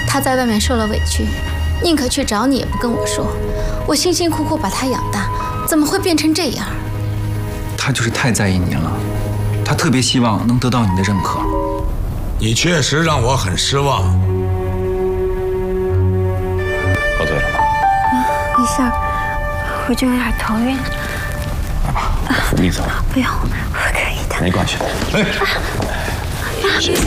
他在外面受了委屈，宁可去找你也不跟我说。我辛辛苦苦把他养大，怎么会变成这样？ 他就是太在意你了，他特别希望能得到你的认可。 你确实让我很失望。 喝醉了吗？ 一下我就有点头晕。 来吧，扶你走。 不用，我可以的。 没关系。哎。